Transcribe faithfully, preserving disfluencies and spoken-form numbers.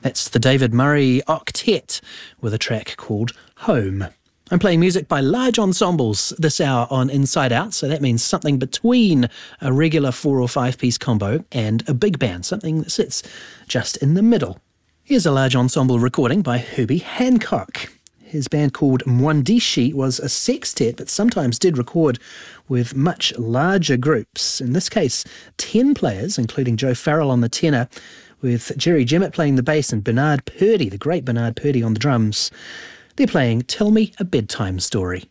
That's the David Murray Octet with a track called Home. I'm playing music by large ensembles this hour on Inside Out, so that means something between a regular four or five piece combo and a big band, something that sits just in the middle. Here's a large ensemble recording by Herbie Hancock. His band called Mwandishi was a sextet, but sometimes did record with much larger groups. In this case, ten players, including Joe Farrell on the tenor, with Jerry Jemmett playing the bass and Bernard Purdie, the great Bernard Purdie, on the drums. They're playing Tell Me a Bedtime Story.